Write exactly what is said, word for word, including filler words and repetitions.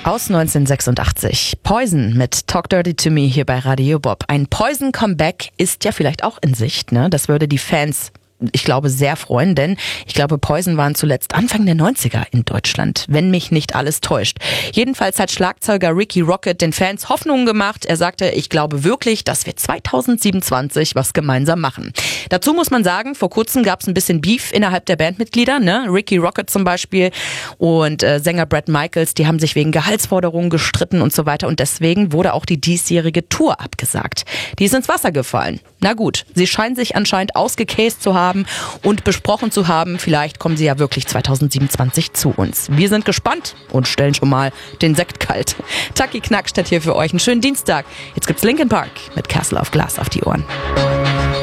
Aus neunzehnhundertsechsundachtzig. Poison mit Talk Dirty to Me hier bei Radio Bob. Ein Poison-Comeback ist ja vielleicht auch in Sicht, ne? Das würde die Fans, ich glaube, sehr freuen, denn ich glaube, Poison waren zuletzt Anfang der neunziger in Deutschland, wenn mich nicht alles täuscht. Jedenfalls hat Schlagzeuger Ricky Rocket den Fans Hoffnungen gemacht. Er sagte, ich glaube wirklich, dass wir zweitausendsiebenundzwanzig was gemeinsam machen. Dazu muss man sagen, vor kurzem gab es ein bisschen Beef innerhalb der Bandmitglieder, ne? Ricky Rocket zum Beispiel und äh, Sänger Bret Michaels, die haben sich wegen Gehaltsforderungen gestritten und so weiter und deswegen wurde auch die diesjährige Tour abgesagt. Die ist ins Wasser gefallen. Na gut, sie scheinen sich anscheinend ausgecased zu haben und besprochen zu haben, vielleicht kommen sie ja wirklich zweitausendsiebenundzwanzig zu uns. Wir sind gespannt und stellen schon mal den Sekt kalt. Taki Knackstedt hier für euch. Einen schönen Dienstag. Jetzt gibt's Linkin Park mit Castle of Glass auf die Ohren.